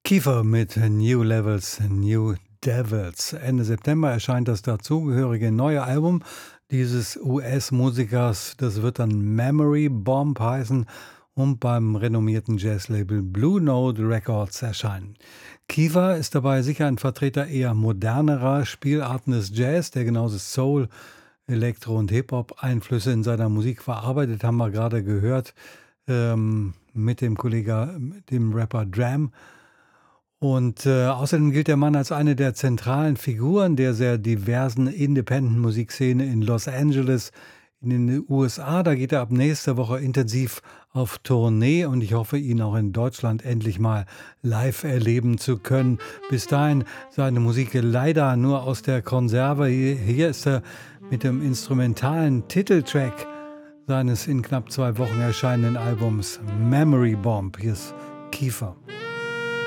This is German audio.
Kiefer mit New Levels, New Devils. Ende September erscheint das dazugehörige neue Album dieses US-Musikers. Das wird dann Memory Bomb heißen und beim renommierten Jazzlabel Blue Note Records erscheinen. Kiefer ist dabei sicher ein Vertreter eher modernerer Spielarten des Jazz, der genauso Soul, Elektro- und Hip-Hop-Einflüsse in seiner Musik verarbeitet, haben wir gerade gehört, mit dem Kollegen, dem Rapper Dram. Und außerdem gilt der Mann als eine der zentralen Figuren der sehr diversen Independent-Musikszene in Los Angeles, in den USA. Da geht er ab nächster Woche intensiv auf Tournee und ich hoffe, ihn auch in Deutschland endlich mal live erleben zu können. Bis dahin seine Musik leider nur aus der Konserve. Hier ist er mit dem instrumentalen Titeltrack seines in knapp 2 Wochen erscheinenden Albums Memory Bomb. Hier ist Kiefer.